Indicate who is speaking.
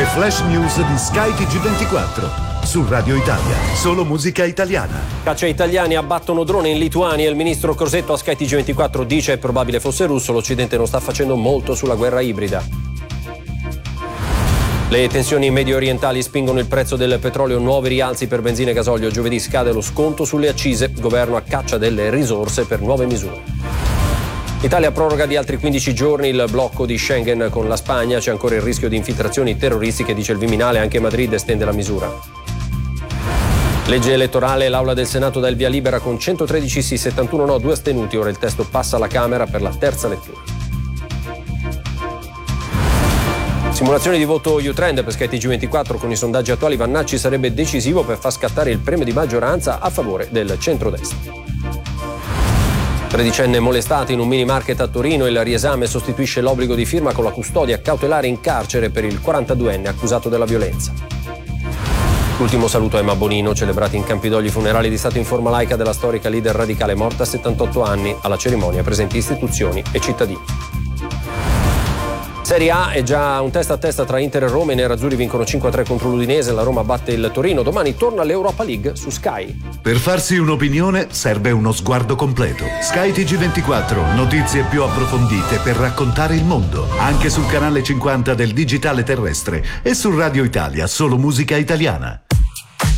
Speaker 1: flash news di Sky TG24. Su Radio Italia, solo musica italiana.
Speaker 2: Caccia italiani abbattono drone in Lituania. Il ministro Crosetto a Sky TG24 dice è probabile fosse russo. L'Occidente non sta facendo molto sulla guerra ibrida. Le tensioni medio orientali spingono il prezzo del petrolio. Nuovi rialzi per benzina e gasolio. Giovedì scade lo sconto sulle accise. Governo a caccia delle risorse per nuove misure. Italia proroga di altri 15 giorni il blocco di Schengen con la Spagna. C'è ancora il rischio di infiltrazioni terroristiche, dice il Viminale. Anche Madrid estende la misura. Legge elettorale, l'Aula del Senato dà il via libera con 113 sì, 71 no, 2 astenuti. Ora il testo passa alla Camera per la terza lettura. Simulazioni di voto U-Trend per Sky TG24. Con i sondaggi attuali Vannacci sarebbe decisivo per far scattare il premio di maggioranza a favore del centrodestra. 13enne molestato in un mini market a Torino. Il riesame sostituisce l'obbligo di firma con la custodia cautelare in carcere per il 42enne accusato della violenza. L'ultimo saluto a Emma Bonino, celebrati in Campidoglio i funerali di Stato in forma laica della storica leader radicale morta a 78 anni. Alla cerimonia presenti istituzioni e cittadini. Serie A è già un testa a testa tra Inter e Roma. I nerazzurri vincono 5-3 contro l'Udinese. La Roma batte il Torino. Domani torna l'Europa League su Sky.
Speaker 1: Per farsi un'opinione serve uno sguardo completo. Sky TG24, notizie più approfondite per raccontare il mondo. Anche sul canale 50 del digitale terrestre e su Radio Italia, solo musica italiana.